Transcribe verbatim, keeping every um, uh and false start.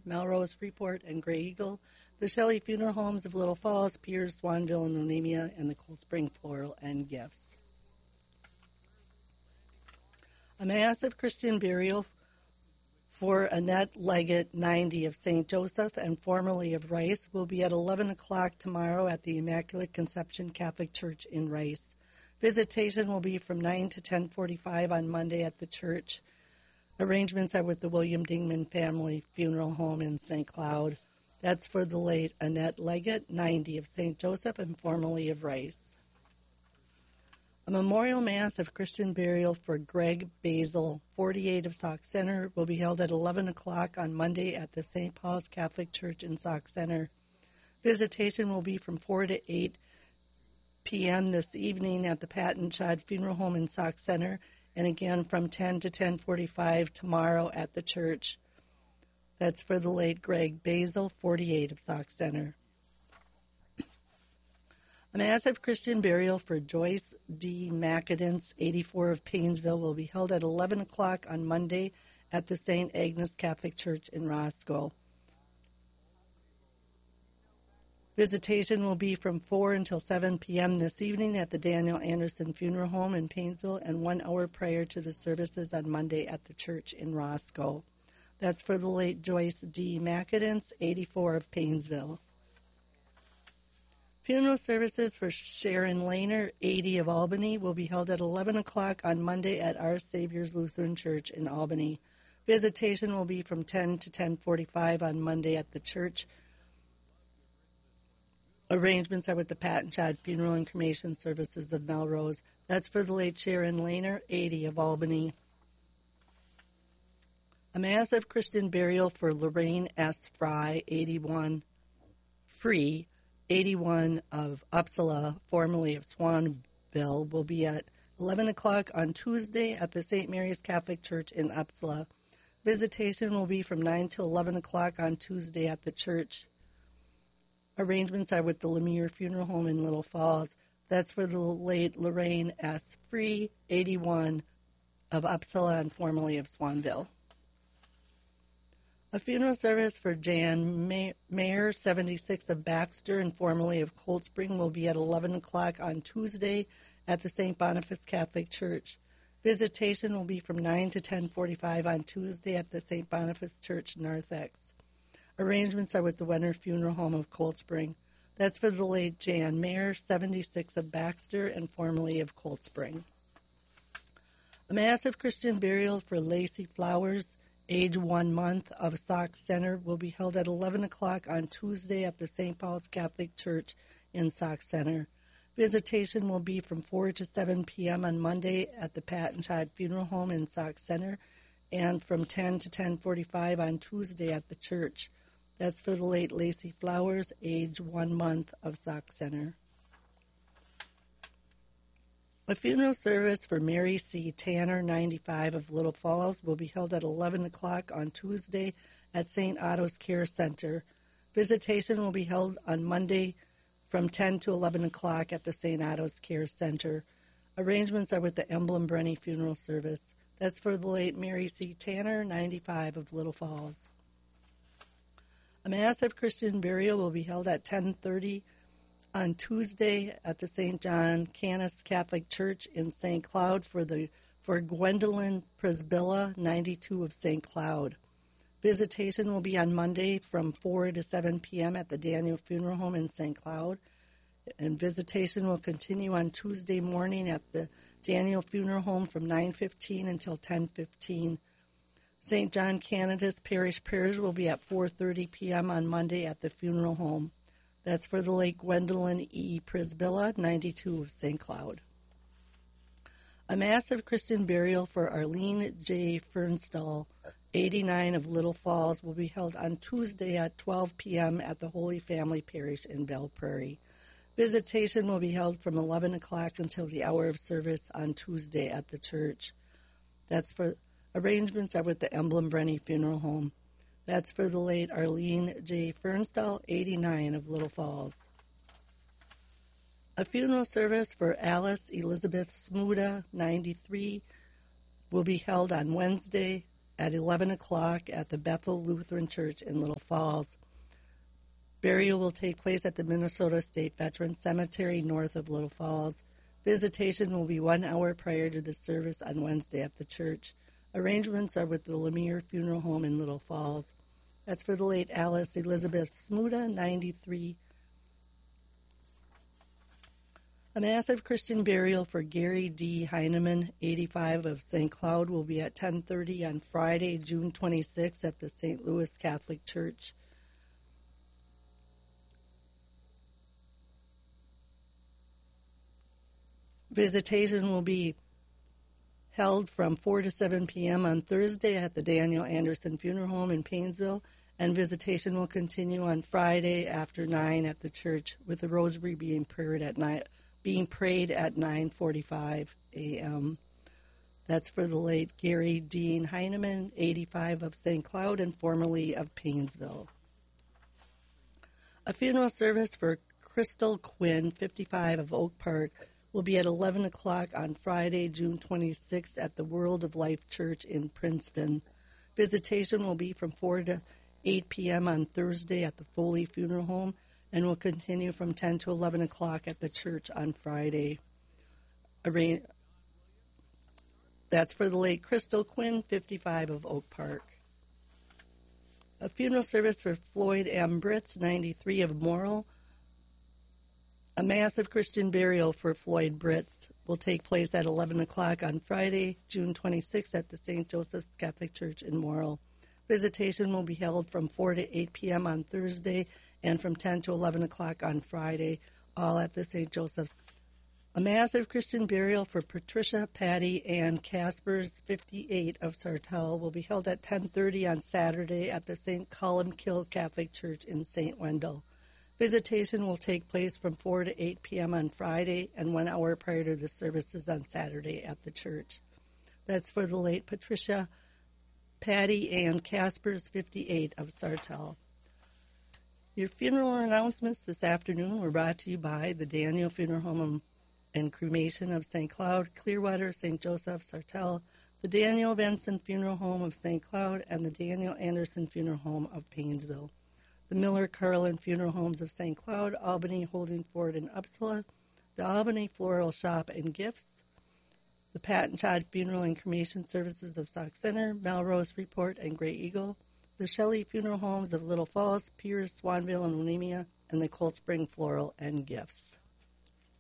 Melrose, Freeport, and Gray Eagle, the Shelley Funeral Homes of Little Falls, Pierce, Swanville, and Anemia, and the Cold Spring Floral and Gifts. A massive Christian burial for Annette Leggett, ninety, of Saint Joseph and formerly of Rice, will be at eleven o'clock tomorrow at the Immaculate Conception Catholic Church in Rice. Visitation will be from nine to ten forty-five on Monday at the church. Arrangements are with the William Dingman Family Funeral Home in Saint Cloud. That's for the late Annette Leggett, ninety, of Saint Joseph and formerly of Rice. A memorial mass of Christian burial for Greg Basil, forty-eight, of Sauk Center, will be held at eleven o'clock on Monday at the Saint Paul's Catholic Church in Sauk Center. Visitation will be from four to eight p.m. this evening at the Patton Chod Funeral Home in Sauk Center, and again from ten to ten forty-five tomorrow at the church. That's for the late Greg Basil, forty-eight, of Sauk Center. A massive Christian burial for Joyce D. McAdance, eighty-four, of Paynesville, will be held at eleven o'clock on Monday at the Saint Agnes Catholic Church in Roscoe. Visitation will be from four until seven p.m. this evening at the Daniel Anderson Funeral Home in Paynesville and one hour prior to the services on Monday at the church in Roscoe. That's for the late Joyce D. McAdance, eighty-four, of Paynesville. Funeral services for Sharon Lehner, eighty, of Albany, will be held at eleven o'clock on Monday at Our Savior's Lutheran Church in Albany. Visitation will be from ten to ten forty-five on Monday at the church. Arrangements are with the Patton Chod Funeral and Cremation Services of Melrose. That's for the late Sharon Lehner, eighty, of Albany. A massive Christian burial for Lorraine S. Fry, eighty-one, Free, eighty-one, of Uppsala, formerly of Swanville, will be at eleven o'clock on Tuesday at the Saint Mary's Catholic Church in Uppsala. Visitation will be from nine to eleven o'clock on Tuesday at the church. Arrangements are with the Lemire Funeral Home in Little Falls. That's for the late Lorraine S. Free, eighty-one, of Uppsala and formerly of Swanville. A funeral service for Jan Mayer, seventy-six, of Baxter and formerly of Cold Spring, will be at eleven o'clock on Tuesday at the Saint Boniface Catholic Church. Visitation will be from nine to ten forty-five on Tuesday at the Saint Boniface Church, Narthex. Arrangements are with the Wenner Funeral Home of Cold Spring. That's for the late Jan Mayer, seventy-six, of Baxter and formerly of Cold Spring. A massive Christian burial for Lacey Flowers, age one month, of Sauk Center, will be held at eleven o'clock on Tuesday at the Saint Paul's Catholic Church in Sauk Center. Visitation will be from four to seven p.m. on Monday at the Patton Chod Funeral Home in Sauk Center and from ten to ten forty-five on Tuesday at the church. That's for the late Lacey Flowers, age one month, of Sauk Center. A funeral service for Mary C. Tanner, ninety-five, of Little Falls, will be held at eleven o'clock on Tuesday at Saint Otto's Care Center. Visitation will be held on Monday from ten to eleven o'clock at the Saint Otto's Care Center. Arrangements are with the Emblem Brenny Funeral Service. That's for the late Mary C. Tanner, ninety-five, of Little Falls. A massive Christian burial will be held at ten thirty on Tuesday at the Saint John Canis Catholic Church in Saint Cloud for the for Gwendolyn Prisbilla, ninety-two, of Saint Cloud. Visitation will be on Monday from four to seven p.m. at the Daniel Funeral Home in Saint Cloud, and visitation will continue on Tuesday morning at the Daniel Funeral Home from nine fifteen until ten fifteen. Saint John Canidas Parish prayers will be at four thirty p.m. on Monday at the funeral home. That's for the late Gwendolyn E. Prisbilla, ninety-two, of Saint Cloud. A massive Christian burial for Arlene J. Fernstall, eighty-nine, of Little Falls, will be held on Tuesday at twelve p.m. at the Holy Family Parish in Belle Prairie. Visitation will be held from eleven o'clock until the hour of service on Tuesday at the church. That's for Arrangements are with the Emblem Brenny Funeral Home. That's for the late Arlene J. Fernstall, eighty-nine, of Little Falls. A funeral service for Alice Elizabeth Smuda, ninety-three, will be held on Wednesday, at eleven o'clock at the Bethel Lutheran Church in Little Falls. Burial will take place at the Minnesota State Veterans Cemetery north of Little Falls. Visitation will be one hour prior to the service on Wednesday at the church. Arrangements are with the Lemire Funeral Home in Little Falls. That's for the late Alice Elizabeth Smuda, ninety-three. A massive Christian burial for Gary D. Heineman, eighty-five, of Saint Cloud will be at ten thirty on Friday, June twenty-sixth at the Saint Louis Catholic Church. Visitation will be held from four to seven p.m. on Thursday at the Daniel Anderson Funeral Home in Paynesville, and visitation will continue on Friday after nine at the church, with the rosary being prayed at nine, being prayed at nine forty-five a.m. That's for the late Gary Dean Heineman, eighty-five, of Saint Cloud and formerly of Paynesville. A funeral service for Crystal Quinn, fifty-five, of Oak Park, will be at eleven o'clock on Friday, June twenty-sixth at the World of Life Church in Princeton. Visitation will be from four to eight p.m. on Thursday at the Foley Funeral Home and will continue from ten to eleven o'clock at the church on Friday. Arra- That's for the late Crystal Quinn, fifty-five, of Oak Park. A funeral service for Floyd M. Britz, ninety-three, of Morrill. A massive Christian burial for Floyd Britz will take place at eleven o'clock on Friday, June twenty-sixth at the Saint Joseph's Catholic Church in Morrill. Visitation will be held from four to eight p.m. on Thursday and from ten to eleven o'clock on Friday, all at the Saint Joseph's. A massive Christian burial for Patricia, Patty, and Caspers, fifty-eight, of Sartell, will be held at ten thirty on Saturday at the Saint Columkill Catholic Church in Saint Wendell. Visitation will take place from four to eight p.m. on Friday and one hour prior to the services on Saturday at the church. That's for the late Patricia, Patty, and Caspers, fifty-eight, of Sartell. Your funeral announcements this afternoon were brought to you by the Daniel Funeral Home and Cremation of Saint Cloud, Clearwater, Saint Joseph, Sartell, the Daniel Benson Funeral Home of Saint Cloud, and the Daniel Anderson Funeral Home of Paynesville. The Miller Carlin Funeral Homes of Saint Cloud, Albany, Holdingford, and Upsala, the Albany Floral Shop and Gifts, the Pat and Todd Funeral and Cremation Services of Sauk Center, Melrose, Report, and Gray Eagle, the Shelley Funeral Homes of Little Falls, Pierce, Swanville, and Onemia, and the Cold Spring Floral and Gifts.